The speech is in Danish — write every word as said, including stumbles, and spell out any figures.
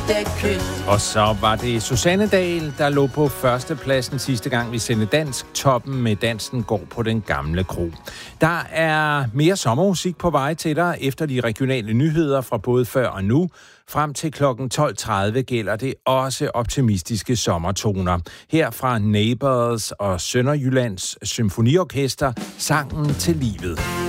sidste kys. Og så var det Susanne Dahl, der lå på førstepladsen sidste gang, vi sendte Dansk Toppen med Dansen går på den gamle kro. Der er mere sommermusik på vej til dig efter de regionale nyheder fra både før og nu. Frem til klokken tolv tredive gælder det også optimistiske sommertoner. Her fra Neighbours og Sønderjyllands Symfoniorkester, Sangen til livet.